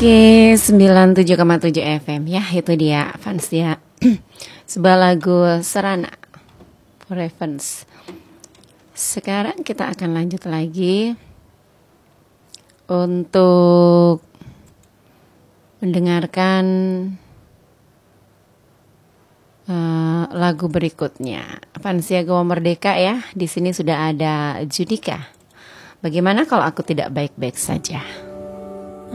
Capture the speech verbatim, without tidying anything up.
Oke, sembilan puluh tujuh koma tujuh F M ya, itu dia Fans ya. Sebuah lagu Serana for Evans. Sekarang kita akan lanjut lagi untuk mendengarkan uh, lagu berikutnya. Fansia Goa Merdeka ya. Di sini sudah ada Judika. Bagaimana kalau aku tidak baik-baik saja?